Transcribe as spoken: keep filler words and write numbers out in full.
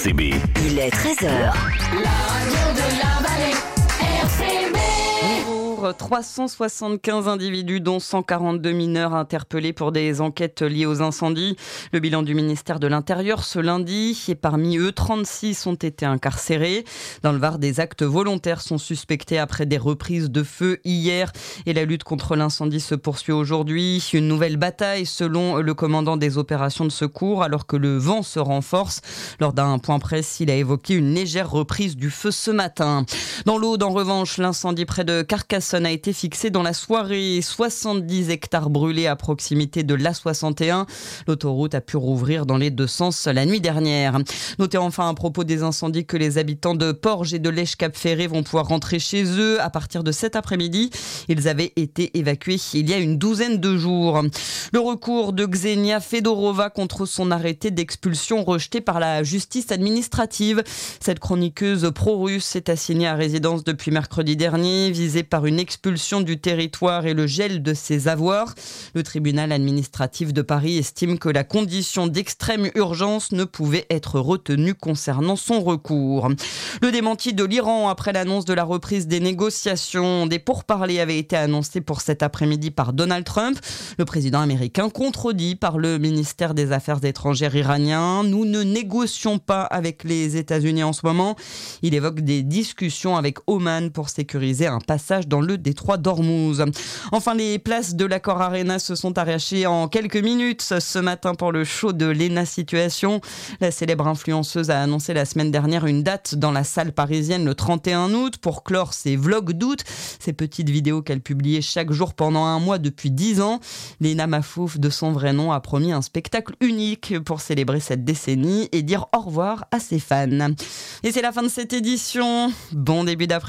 C B. Il est treize heures. La radio de la vallée, R C B. trois cent soixante-quinze individus, dont cent quarante-deux mineurs interpellés pour des enquêtes liées aux incendies. Le bilan du ministère de l'Intérieur ce lundi, et parmi eux, trente-six ont été incarcérés. Dans le Var, des actes volontaires sont suspectés après des reprises de feu hier. Et la lutte contre l'incendie se poursuit aujourd'hui. Une nouvelle bataille selon le commandant des opérations de secours, alors que le vent se renforce. Lors d'un point presse, il a évoqué une légère reprise du feu ce matin. Dans l'Aude, en revanche, l'incendie près de Carcassonne a été fixé dans la soirée. soixante-dix hectares brûlés à proximité de l'A soixante et un. L'autoroute a pu rouvrir dans les deux sens la nuit dernière. Notez enfin à propos des incendies que les habitants de Porges et de Lèche-Cap-Ferré vont pouvoir rentrer chez eux à partir de cet après-midi. Ils avaient été évacués il y a une douzaine de jours. Le recours de Ksenia Fedorova contre son arrêté d'expulsion rejeté par la justice administrative. Cette chroniqueuse pro-russe est assignée à résidence depuis mercredi dernier, visée par une expulsion du territoire et le gel de ses avoirs. Le tribunal administratif de Paris estime que la condition d'extrême urgence ne pouvait être retenue concernant son recours. Le démenti de l'Iran après l'annonce de la reprise des négociations. Des pourparlers avaient été annoncés pour cet après-midi par Donald Trump. Le président américain contredit par le ministère des Affaires étrangères iranien. Nous ne négocions pas avec les États-Unis en ce moment. Il évoque des discussions avec Oman pour sécuriser un passage dans le détroit d'Ormuz. Enfin, les places de l'Accor Arena se sont arrachées en quelques minutes ce matin pour le show de Léna Situation. La célèbre influenceuse a annoncé la semaine dernière une date dans la salle parisienne le trente et un août pour clore ses vlogs d'août, ces petites vidéos qu'elle publiait chaque jour pendant un mois depuis dix ans. Léna Mafouf, de son vrai nom, a promis un spectacle unique pour célébrer cette décennie et dire au revoir à ses fans. Et c'est la fin de cette édition. Bon début d'après-midi.